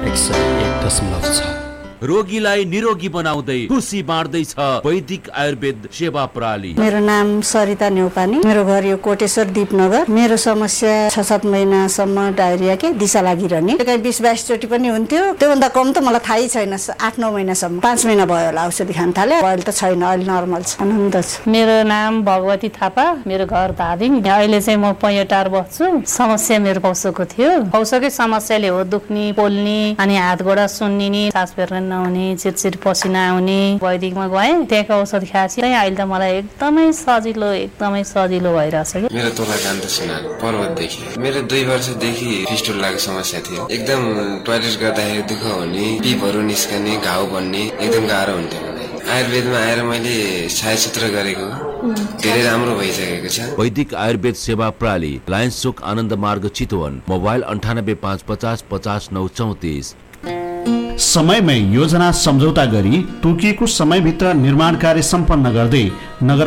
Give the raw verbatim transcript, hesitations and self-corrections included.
एक सय एक दशमलव छ। रोगीलाई निरोगी बनाउँदै खुसी बाँड्दैछ वैदिक आयुर्वेद सेवा प्रणाली। मेरो नाम सरिता न्यौपानी, मेरो घर यो कोटेश्वर दीपनगर। मेरो समस्या छ सात महिनासम्म डायरिया के दिशा लागिरहने, कहीँ बिस बाइस चोटि पनि हुन्थ्यो। त्योभन्दा कम त मलाई थाहै छैन। आठ नौ महिनासम्म, पाँच महिना भयो होला औषधि खान थाले। अहिले त छैन, अहिले नर्मल छ, आनन्द छ। मेरो नाम भगवती थापा, मेरो घर धादिङ। अहिले चाहिँ म पैँटार बस्छु। समस्या मेरो पौसोको थियो। पौसोकै समस्याले हो दुख्ने, पोल्ने, अनि हात गोडा सुन्निने, सास फेर्न नहुने, चिरचिर पसिना आउने। वैदिकमा गएँ, त्यहाँको औषध खाएपछि अहिले त मलाई एकदमै सजिलो एकदमै सजिलो भइरहेछ। मेरो तोला कान्त सिन्हा पर्वतदेखि। मेरो दुई वर्षदेखि फिस्टुलाको समस्या थियो। एकदम टोयलेट गर्दाखेरि दुःख हुने, पिपहरू निस्कने, घाउ बन्ने एकदम गाह्रो हुन्थ्यो। आयुर्वेदमा आएर मैले छायाचित्र गरेको धेरै राम्रो भइसकेको छ। वैदिक आयुर्वेद सेवा प्रणाली, लायन्स चोक, आनन्द मार्ग, चितवन। मोबाइल अन्ठानब्बे पाँच पचास पचास नौ चौतिस। समयमै योजना सम्झौता गरी तोकिएको समयभित्र निर्माण कार्य सम्पन्न गर्दै नगर